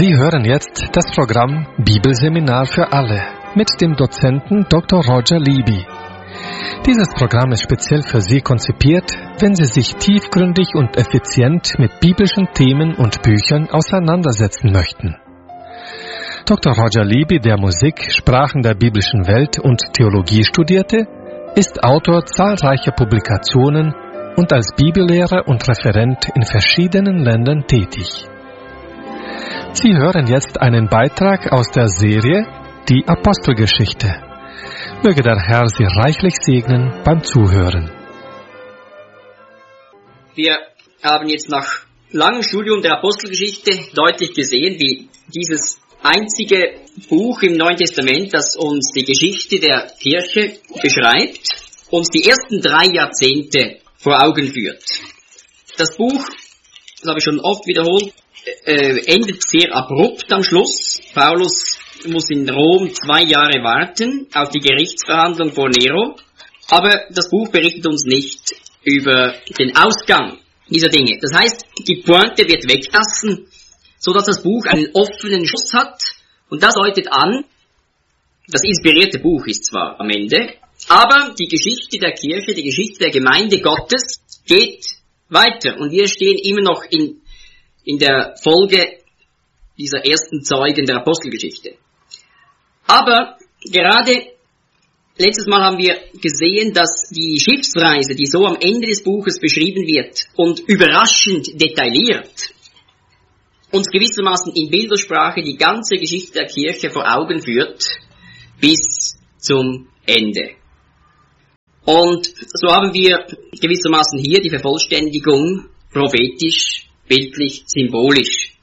Sie hören jetzt das Programm Bibelseminar für alle mit dem Dozenten Dr. Roger Libby. Dieses Programm ist speziell für Sie konzipiert, wenn Sie sich tiefgründig und effizient mit biblischen Themen und Büchern auseinandersetzen möchten. Dr. Roger Libby, der Musik, Sprachen der biblischen Welt und Theologie studierte, ist Autor zahlreicher Publikationen und als Bibellehrer und Referent in verschiedenen Ländern tätig. Sie hören jetzt einen Beitrag aus der Serie Die Apostelgeschichte. Möge der Herr Sie reichlich segnen beim Zuhören. Wir haben jetzt nach langem Studium der Apostelgeschichte deutlich gesehen, wie dieses einzige Buch im Neuen Testament, das uns die Geschichte der Kirche beschreibt, uns die ersten 3 Jahrzehnte vor Augen führt. Das Buch, das habe ich schon oft wiederholt, endet sehr abrupt am Schluss. Paulus muss in Rom 2 Jahre warten auf die Gerichtsverhandlung vor Nero. Aber das Buch berichtet uns nicht über den Ausgang dieser Dinge. Das heißt, die Pointe wird weggelassen, sodass das Buch einen offenen Schluss hat. Und das deutet an, das inspirierte Buch ist zwar am Ende, aber die Geschichte der Kirche, die Geschichte der Gemeinde Gottes geht weiter. Und wir stehen immer noch in der Folge dieser ersten Zeugen der Apostelgeschichte. Aber gerade letztes Mal haben wir gesehen, dass die Schiffsreise, die so am Ende des Buches beschrieben wird und überraschend detailliert, uns gewissermaßen in Bildersprache die ganze Geschichte der Kirche vor Augen führt, bis zum Ende. Und so haben wir gewissermaßen hier die Vervollständigung prophetisch, bildlich, symbolisch.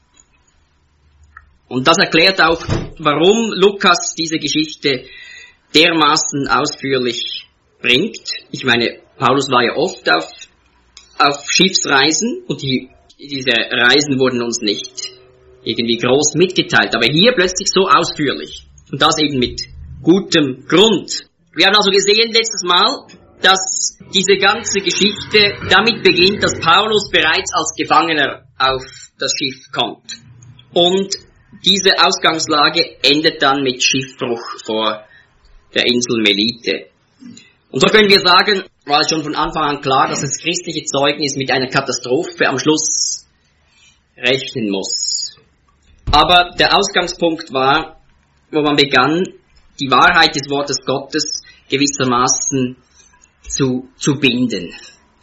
Und das erklärt auch, warum Lukas diese Geschichte dermaßen ausführlich bringt. Ich meine, Paulus war ja oft auf Schiffsreisen und diese Reisen wurden uns nicht irgendwie groß mitgeteilt, aber hier plötzlich so ausführlich. Und das eben mit gutem Grund. Wir haben also gesehen letztes Mal, dass diese ganze Geschichte damit beginnt, dass Paulus bereits als Gefangener auf das Schiff kommt. Und diese Ausgangslage endet dann mit Schiffbruch vor der Insel Melite. Und so können wir sagen, war es schon von Anfang an klar, dass das christliche Zeugnis mit einer Katastrophe am Schluss rechnen muss. Aber der Ausgangspunkt war, wo man begann, die Wahrheit des Wortes Gottes gewissermaßen zu binden,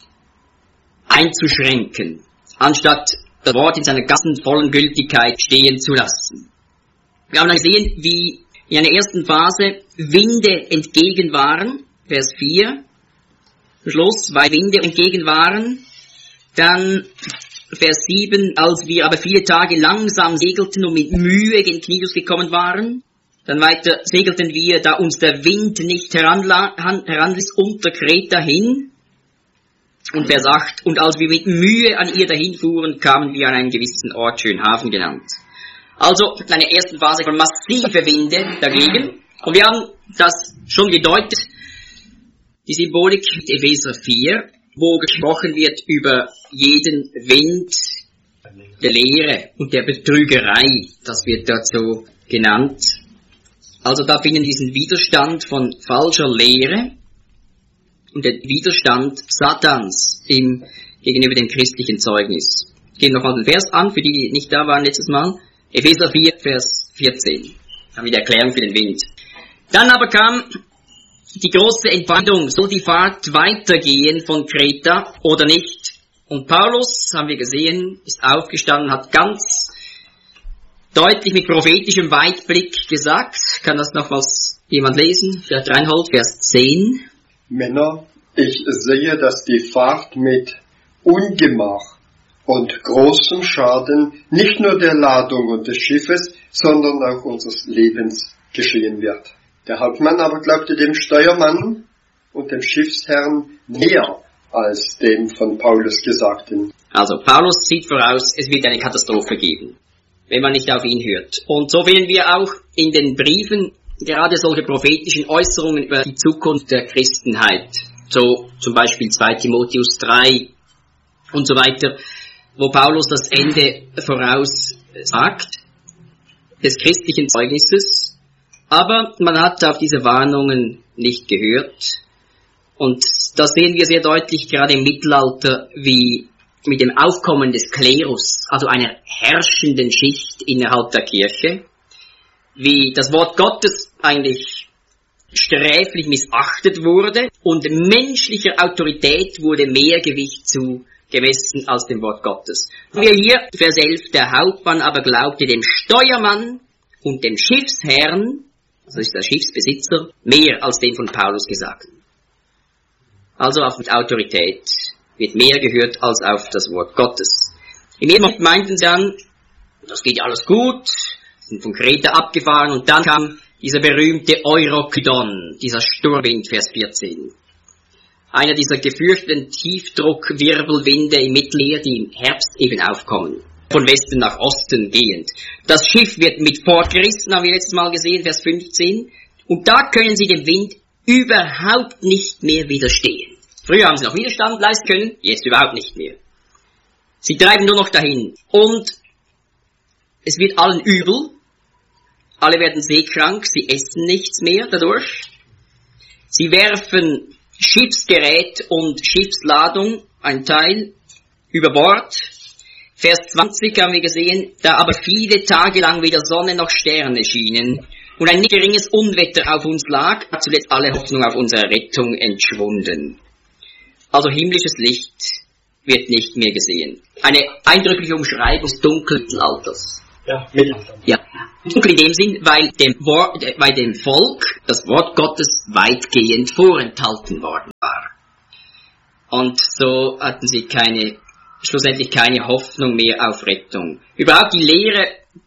einzuschränken, anstatt das Wort in seiner ganzen vollen Gültigkeit stehen zu lassen. Wir haben dann gesehen, wie in einer ersten Phase Winde entgegen waren, Vers 4, zum Schluss, weil Winde entgegen waren, dann Vers 7, als wir aber viele Tage langsam segelten und mit Mühe gen Knidos gekommen waren, dann weiter segelten wir, da uns der Wind nicht heranließ, unter Kreta hin. Und Vers 8, und als wir mit Mühe an ihr dahin fuhren, kamen wir an einen gewissen Ort, Schönhafen genannt. Also in einer ersten Phase von massive Winde dagegen. Und wir haben das schon gedeutet, die Symbolik mit Epheser 4, wo gesprochen wird über jeden Wind der Lehre und der Betrügerei. Das wird dort so genannt. Also da finden wir diesen Widerstand von falscher Lehre und den Widerstand Satans gegenüber dem christlichen Zeugnis. Ich gehe nochmal den Vers an, für die, die nicht da waren letztes Mal. Epheser 4, Vers 14. Haben wir die Erklärung für den Wind. Dann aber kam die große Entscheidung, soll die Fahrt weitergehen von Kreta oder nicht? Und Paulus, haben wir gesehen, ist aufgestanden, hat ganz deutlich mit prophetischem Weitblick gesagt. Kann das nochmals jemand lesen? Vielleicht Reinhold, Vers 10. Männer, ich sehe, dass die Fahrt mit Ungemach und großem Schaden nicht nur der Ladung und des Schiffes, sondern auch unseres Lebens geschehen wird. Der Hauptmann aber glaubte dem Steuermann und dem Schiffsherrn näher als dem von Paulus Gesagten. Also Paulus sieht voraus, es wird eine Katastrophe geben, wenn man nicht auf ihn hört. Und so finden wir auch in den Briefen gerade solche prophetischen Äußerungen über die Zukunft der Christenheit. So zum Beispiel 2 Timotheus 3 und so weiter, wo Paulus das Ende voraussagt. des christlichen Zeugnisses, aber man hat auf diese Warnungen nicht gehört. Und da sehen wir sehr deutlich, gerade im Mittelalter, wie mit dem Aufkommen des Klerus, also einer herrschenden Schicht innerhalb der Kirche, wie das Wort Gottes eigentlich sträflich missachtet wurde und menschlicher Autorität wurde mehr Gewicht zugemessen als dem Wort Gottes. Wir hier, Vers 11, der Hauptmann aber glaubte dem Steuermann und dem Schiffsherrn, also ist der Schiffsbesitzer, mehr als dem von Paulus Gesagten. Also auf die Autorität wird mehr gehört als auf das Wort Gottes. Im ersten Moment meinten sie dann, das geht ja alles gut, sind von Kreta abgefahren und dann kam dieser berühmte Eurokydon, dieser Sturmwind, Vers 14. Einer dieser gefürchteten Tiefdruckwirbelwinde im Mittelmeer, die im Herbst eben aufkommen, von Westen nach Osten gehend. Das Schiff wird mit fortgerissen, haben wir letztes Mal gesehen, Vers 15, und da können sie dem Wind überhaupt nicht mehr widerstehen. Früher haben sie noch Widerstand leisten können, jetzt überhaupt nicht mehr. Sie treiben nur noch dahin. Und es wird allen übel, alle werden seekrank, sie essen nichts mehr dadurch. Sie werfen Schiffsgerät und Schiffsladung, ein Teil, über Bord. Vers 20 haben wir gesehen, da aber viele Tage lang weder Sonne noch Sterne schienen und ein nicht geringes Unwetter auf uns lag, hat zuletzt alle Hoffnung auf unsere Rettung entschwunden. Also himmlisches Licht wird nicht mehr gesehen. Eine eindrückliche Umschreibung des Dunkelmittelalters. Ja, Mittelalter. Ja, dunkel in dem Sinn, weil dem Volk das Wort Gottes weitgehend vorenthalten worden war. Und so hatten sie schlussendlich keine Hoffnung mehr auf Rettung. Überhaupt die Lehre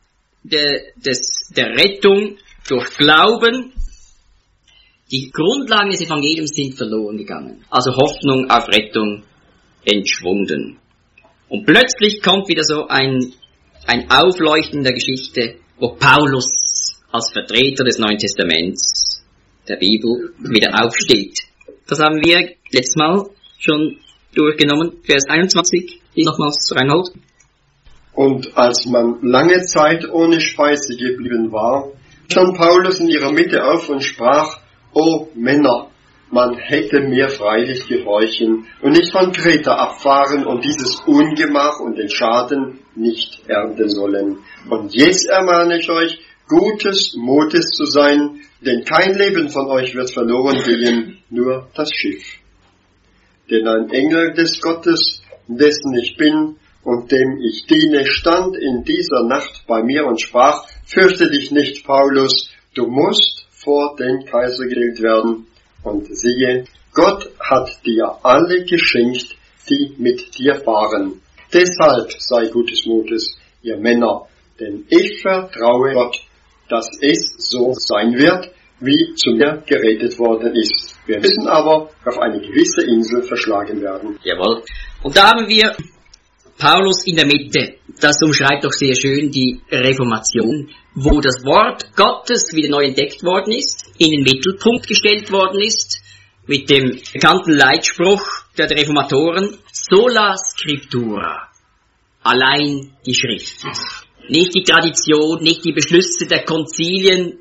der Rettung durch Glauben, die Grundlagen des Evangeliums sind verloren gegangen. Also Hoffnung auf Rettung entschwunden. Und plötzlich kommt wieder so ein Aufleuchten der Geschichte, wo Paulus als Vertreter des Neuen Testaments, der Bibel, wieder aufsteht. Das haben wir letztes Mal schon durchgenommen, Vers 21, die nochmals reinholt. Und als man lange Zeit ohne Speise geblieben war, stand Paulus in ihrer Mitte auf und sprach: O Männer, man hätte mir freilich gehorchen und nicht von Kreta abfahren und dieses Ungemach und den Schaden nicht ernten sollen. Und jetzt ermahne ich euch, gutes Mutes zu sein, denn kein Leben von euch wird verloren gehen, nur das Schiff. Denn ein Engel des Gottes, dessen ich bin und dem ich diene, stand in dieser Nacht bei mir und sprach: Fürchte dich nicht, Paulus, du musst vor den Kaiser gestellt werden. Und siehe, Gott hat dir alle geschenkt, die mit dir fahren. Deshalb sei gutes Mutes, ihr Männer, denn ich vertraue Gott, dass es so sein wird, wie zu mir geredet worden ist. Wir müssen aber auf eine gewisse Insel verschlagen werden. Jawohl. Und da haben wir Paulus in der Mitte. Das umschreibt doch sehr schön die Reformation, wo das Wort Gottes wieder neu entdeckt worden ist, in den Mittelpunkt gestellt worden ist, mit dem bekannten Leitspruch der Reformatoren: Sola Scriptura, allein die Schrift. Nicht die Tradition, nicht die Beschlüsse der Konzilien,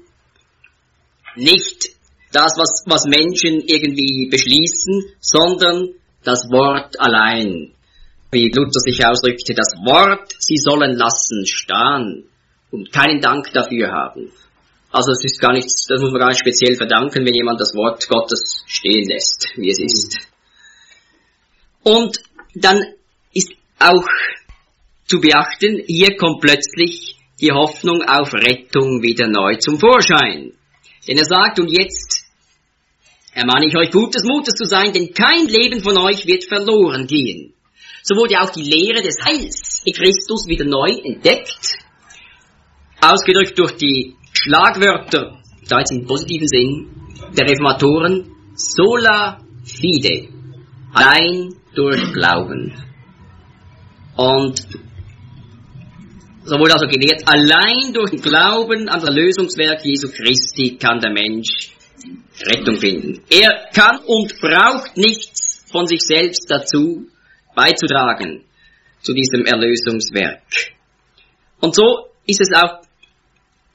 nicht das, was Menschen irgendwie beschließen, sondern das Wort allein. Wie Luther sich ausdrückte, das Wort, sie sollen lassen stehen und keinen Dank dafür haben. Also es ist gar nichts, das muss man gar nicht speziell verdanken, wenn jemand das Wort Gottes stehen lässt, wie es ist. Und dann ist auch zu beachten, hier kommt plötzlich die Hoffnung auf Rettung wieder neu zum Vorschein. Denn er sagt, und jetzt ermahne ich euch, gutes Mutes zu sein, denn kein Leben von euch wird verloren gehen. So wurde auch die Lehre des Heils in Christus wieder neu entdeckt, ausgedrückt durch die Schlagwörter, da jetzt im positiven Sinn, der Reformatoren: Sola fide, allein durch Glauben. Und so wurde also gelehrt, allein durch den Glauben an das Erlösungswerk Jesu Christi kann der Mensch Rettung finden. Er kann und braucht nichts von sich selbst dazu beizutragen zu diesem Erlösungswerk. Und so ist es auch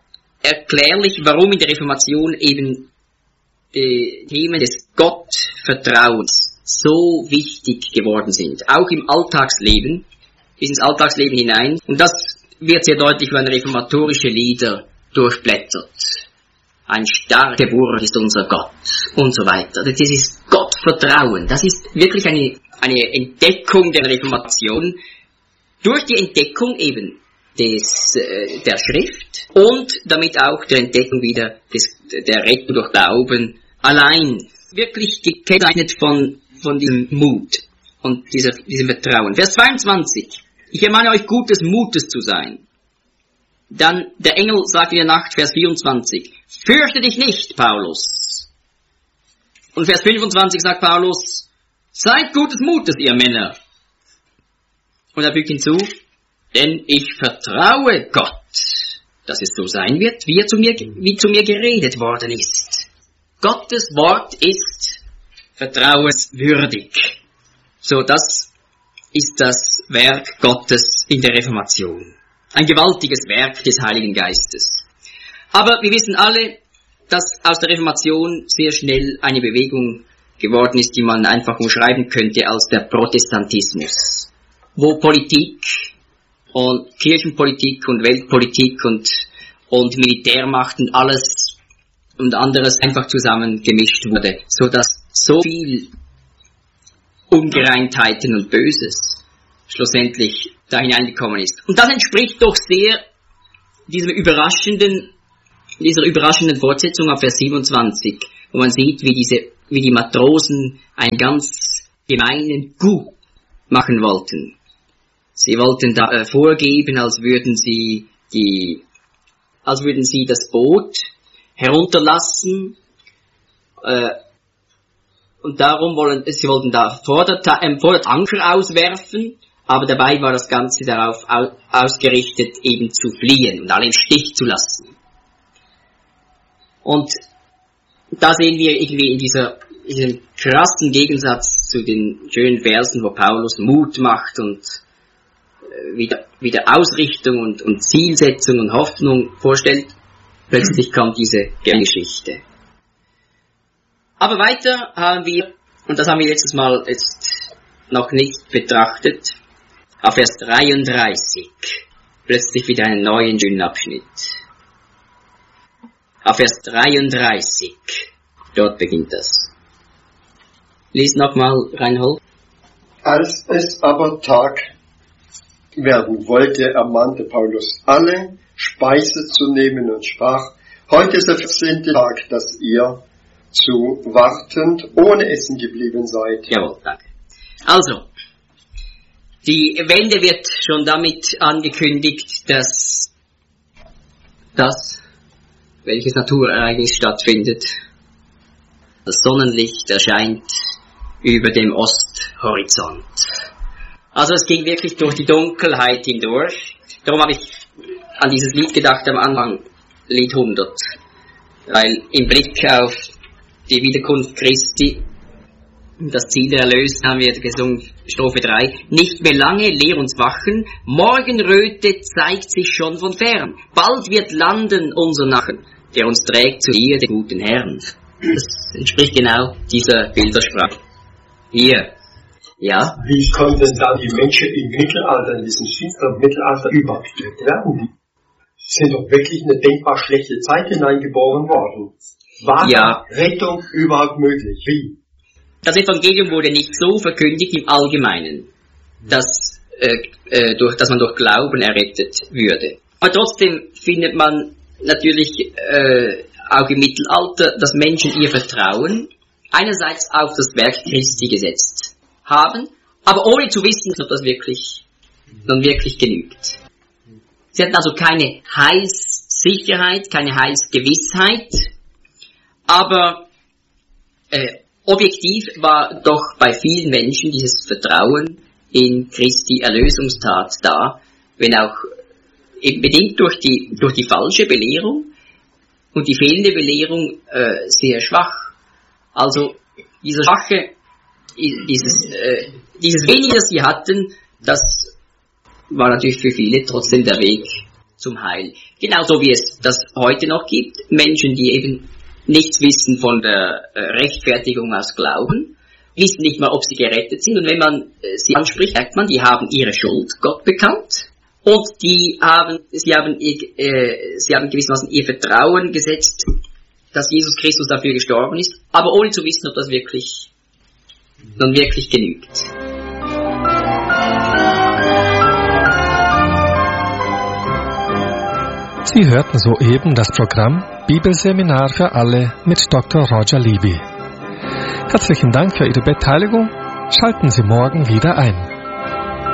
erklärlich, warum in der Reformation eben die Themen des Gottvertrauens so wichtig geworden sind. Auch im Alltagsleben, bis ins Alltagsleben hinein. Und das wird sehr deutlich, wenn reformatorische Lieder durchblättert. Ein starker Burg ist unser Gott und so weiter. Das ist Gottvertrauen. Das ist wirklich eine Entdeckung der Reformation durch die Entdeckung eben der Schrift und damit auch der Entdeckung wieder der Rettung durch Glauben allein. Wirklich gekennzeichnet von diesem Mut und diesem Vertrauen. Vers 22. Ich ermahne euch, gutes Mutes zu sein. Dann der Engel sagt in der Nacht, Vers 24, fürchte dich nicht, Paulus. Und Vers 25 sagt Paulus, seid gutes Mutes, ihr Männer. Und er fügt hinzu, denn ich vertraue Gott, dass es so sein wird, wie zu mir geredet worden ist. Gottes Wort ist vertrauenswürdig. So, das ist das Werk Gottes in der Reformation. Ein gewaltiges Werk des Heiligen Geistes. Aber wir wissen alle, dass aus der Reformation sehr schnell eine Bewegung geworden ist, die man einfach umschreiben könnte als der Protestantismus. Wo Politik und Kirchenpolitik und Weltpolitik und Militärmacht und alles und anderes einfach zusammen gemischt wurde, so dass so viel Ungereimtheiten und Böses schlussendlich da hineingekommen ist. Und das entspricht doch sehr dieser überraschenden Fortsetzung auf Vers 27, wo man sieht, wie die Matrosen einen ganz gemeinen Coup machen wollten. Sie wollten da vorgeben, als würden sie das Boot herunterlassen, und darum wollten da vor der Anker auswerfen, aber dabei war das Ganze darauf ausgerichtet, eben zu fliehen und alle im Stich zu lassen. Und da sehen wir irgendwie in diesem krassen Gegensatz zu den schönen Versen, wo Paulus Mut macht und wieder Ausrichtung und Zielsetzung und Hoffnung vorstellt, plötzlich kommt diese Geschichte. Aber weiter haben wir, und das haben wir letztes Mal jetzt noch nicht betrachtet, auf Vers 33, plötzlich wieder einen neuen schönen Abschnitt. Auf Vers 33, dort beginnt das. Lies nochmal, Reinhold. Als es aber Tag werden wollte, ermahnte Paulus alle, Speise zu nehmen und sprach, heute ist der 14. Tag, dass ihr zu wartend ohne Essen geblieben seid. Jawohl, danke. Also, die Wende wird schon damit angekündigt, dass welches Naturereignis stattfindet. Das Sonnenlicht erscheint über dem Osthorizont. Also es ging wirklich durch die Dunkelheit hindurch. Darum habe ich an dieses Lied gedacht am Anfang, Lied 100. Weil im Blick auf die Wiederkunft Christi, das Ziel der Erlösung, haben wir gesungen, Strophe 3, nicht mehr lange, lehr uns wachen, Morgenröte zeigt sich schon von fern, bald wird landen unser Nachen, der uns trägt zu dir, den guten Herrn. Das entspricht genau dieser Bildersprache. Hier. Ja. Wie konnten dann die Menschen im Mittelalter, in diesem finsteren Mittelalter, überhaupt werden? Die sind doch wirklich in eine denkbar schlechte Zeit hineingeboren worden. War Rettung überhaupt möglich? Wie? Das Evangelium wurde nicht so verkündigt im Allgemeinen, dass man durch Glauben errettet würde. Aber trotzdem findet man natürlich auch im Mittelalter, dass Menschen ihr Vertrauen einerseits auf das Werk Christi gesetzt haben, aber ohne zu wissen, ob das dann wirklich genügt. Sie hatten also keine Heilssicherheit, keine Heilsgewissheit, aber objektiv war doch bei vielen Menschen dieses Vertrauen in Christi Erlösungstat da, wenn auch eben bedingt durch die falsche Belehrung und die fehlende Belehrung sehr schwach. Also dieses wenige, das sie hatten, das war natürlich für viele trotzdem der Weg zum Heil. Genauso wie es das heute noch gibt. Menschen, die eben nichts wissen von der Rechtfertigung aus Glauben, wissen nicht mal, ob sie gerettet sind. Und wenn man sie anspricht, merkt man, die haben ihre Schuld Gott bekannt. Und sie haben gewissermaßen ihr Vertrauen gesetzt, dass Jesus Christus dafür gestorben ist, aber ohne zu wissen, ob das wirklich genügt. Sie hörten soeben das Programm Bibelseminar für alle mit Dr. Roger Libby. Herzlichen Dank für Ihre Beteiligung. Schalten Sie morgen wieder ein.